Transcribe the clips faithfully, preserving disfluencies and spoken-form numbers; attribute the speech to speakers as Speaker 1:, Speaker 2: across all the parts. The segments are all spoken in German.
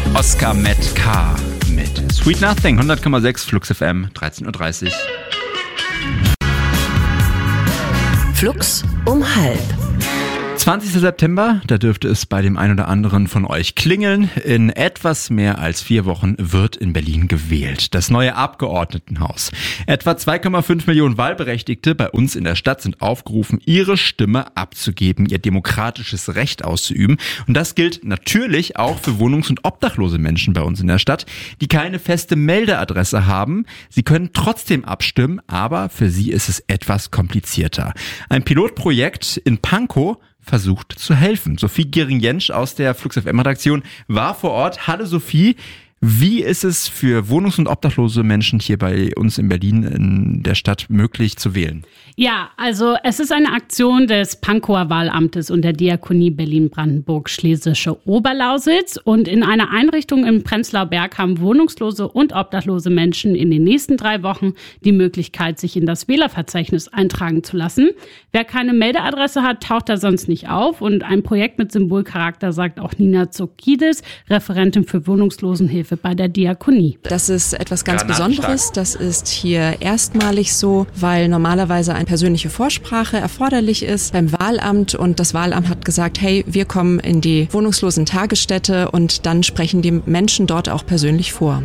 Speaker 1: Oscar Metcalf mit Sweet Nothing, hundert Komma sechs Flux F M, dreizehn Uhr dreißig.
Speaker 2: Flux um halb.
Speaker 1: zwanzigster September, da dürfte es bei dem einen oder anderen von euch klingeln. In etwas mehr als vier Wochen wird in Berlin gewählt. Das neue Abgeordnetenhaus. Etwa zwei Komma fünf Millionen Wahlberechtigte bei uns in der Stadt sind aufgerufen, ihre Stimme abzugeben, ihr demokratisches Recht auszuüben. Und das gilt natürlich auch für wohnungs- und obdachlose Menschen bei uns in der Stadt, die keine feste Meldeadresse haben. Sie können trotzdem abstimmen, aber für sie ist es etwas komplizierter. Ein Pilotprojekt in Pankow versucht zu helfen. Sophie Gering-Jentsch aus der Flux F M-Redaktion war vor Ort. Hallo Sophie, wie ist es für wohnungs- und obdachlose Menschen hier bei uns in Berlin in der Stadt möglich zu wählen?
Speaker 3: Ja, also es ist eine Aktion des Pankower Wahlamtes und der Diakonie Berlin-Brandenburg-Schlesische Oberlausitz. Und in einer Einrichtung im Prenzlauer Berg haben wohnungslose und obdachlose Menschen in den nächsten drei Wochen die Möglichkeit, sich in das Wählerverzeichnis eintragen zu lassen. Wer keine Meldeadresse hat, taucht da sonst nicht auf. Und ein Projekt mit Symbolcharakter, sagt auch Nina Zokidis, Referentin für Wohnungslosenhilfe bei der Diakonie.
Speaker 4: Das ist etwas ganz Besonderes. Das ist hier erstmalig so, weil normalerweise eine persönliche Vorsprache erforderlich ist beim Wahlamt. Und das Wahlamt hat gesagt, hey, wir kommen in die wohnungslosen Tagesstätte und dann sprechen die Menschen dort auch persönlich vor.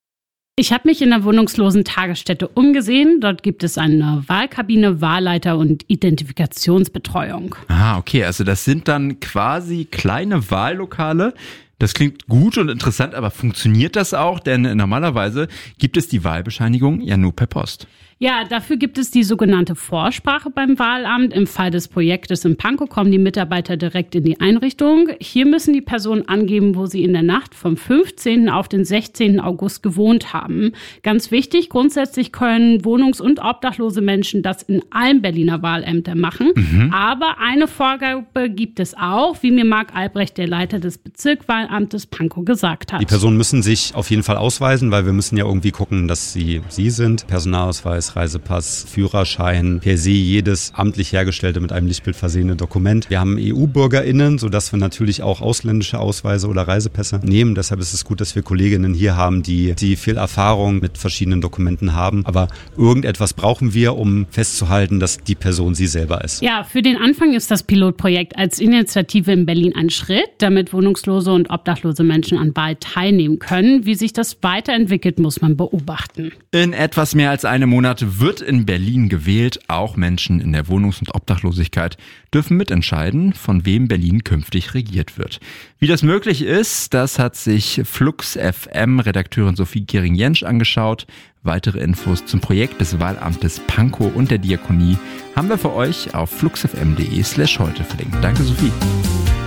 Speaker 3: Ich habe mich in der wohnungslosen Tagesstätte umgesehen. Dort gibt es eine Wahlkabine, Wahlleiter und Identifikationsbetreuung.
Speaker 1: Ah, okay. Also das sind dann quasi kleine Wahllokale. Das klingt gut und interessant, aber funktioniert das auch? Denn normalerweise gibt es die Wahlbescheinigung ja nur per Post.
Speaker 3: Ja, dafür gibt es die sogenannte Vorsprache beim Wahlamt. Im Fall des Projektes in Pankow kommen die Mitarbeiter direkt in die Einrichtung. Hier müssen die Personen angeben, wo sie in der Nacht vom fünfzehnten auf den sechzehnten August gewohnt haben. Ganz wichtig, grundsätzlich können wohnungs- und obdachlose Menschen das in allen Berliner Wahlämtern machen. Mhm. Aber eine Vorgabe gibt es auch, wie mir Marc Albrecht, der Leiter des Bezirkwahlamtes Pankow, gesagt hat.
Speaker 5: Die Personen müssen sich auf jeden Fall ausweisen, weil wir müssen ja irgendwie gucken, dass sie sie sind. Personalausweis, Reisepass, Führerschein, per se jedes amtlich hergestellte mit einem Lichtbild versehene Dokument. Wir haben E U-BürgerInnen, sodass wir natürlich auch ausländische Ausweise oder Reisepässe nehmen. Deshalb ist es gut, dass wir Kolleginnen hier haben, die, die viel Erfahrung mit verschiedenen Dokumenten haben. Aber irgendetwas brauchen wir, um festzuhalten, dass die Person sie selber ist.
Speaker 3: Ja, für den Anfang ist das Pilotprojekt als Initiative in Berlin ein Schritt, damit wohnungslose und obdachlose Menschen an Wahl teilnehmen können. Wie sich das weiterentwickelt, muss man beobachten.
Speaker 1: In etwas mehr als einem Monat wird in Berlin gewählt. Auch Menschen in der Wohnungs- und Obdachlosigkeit dürfen mitentscheiden, von wem Berlin künftig regiert wird. Wie das möglich ist, das hat sich Flux F M-Redakteurin Sophie Gering-Jentsch angeschaut. Weitere Infos zum Projekt des Wahlamtes Pankow und der Diakonie haben wir für euch auf fluxfm.de slash heute verlinkt. Danke, Sophie.